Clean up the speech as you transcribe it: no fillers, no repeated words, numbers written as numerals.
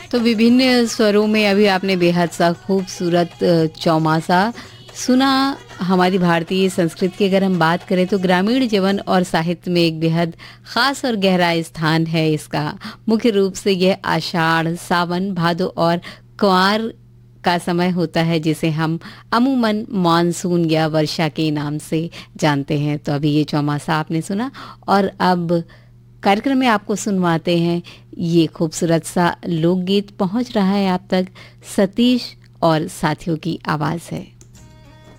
तो विभिन्न स्वरों में अभी आपने बेहद सा खूबसूरत चौमासा सुना। हमारी भारतीय संस्कृति की अगर हम बात करें तो ग्रामीण जीवन और साहित्य में एक बेहद ख़ास और गहरा स्थान है इसका। मुख्य रूप से यह आषाढ़, सावन, भादो और क्वार का समय होता है, जिसे हम अमूमन मानसून या वर्षा के नाम से जानते हैं। तो अभी ये चौमासा आपने सुना और अब कार्यक्रम में आपको सुनवाते हैं ये खूबसूरत सा लोकगीत। पहुंच रहा है आप तक सतीश और साथियों की आवाज़ है।